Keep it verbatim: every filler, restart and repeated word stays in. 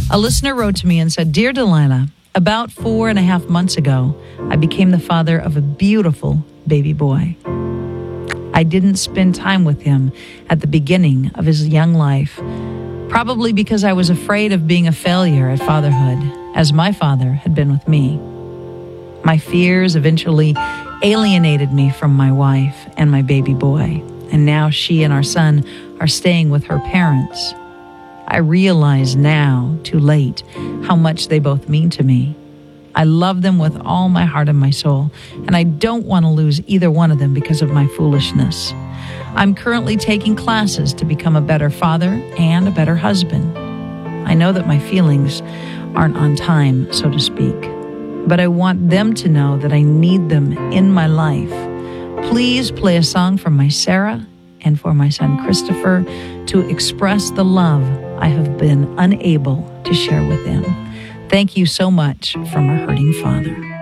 A listener wrote to me and said, "Dear Delilah, about four and a half months ago, I became the father of a beautiful baby boy. I didn't spend time with him at the beginning of his young life, probably because I was afraid of being a failure at fatherhood, as my father had been with me. My fears eventually alienated me from my wife and my baby boy, and now she and our son are staying with her parents. I realize now, too late, how much they both mean to me. I love them with all my heart and my soul, and I don't want to lose either one of them because of my foolishness. I'm currently taking classes to become a better father and a better husband. I know that my feelings aren't on time, so to speak, but I want them to know that I need them in my life. Please play a song for my Sarah and for my son Christopher to express the love I have been unable to share with them. Thank you so much from a hurting father."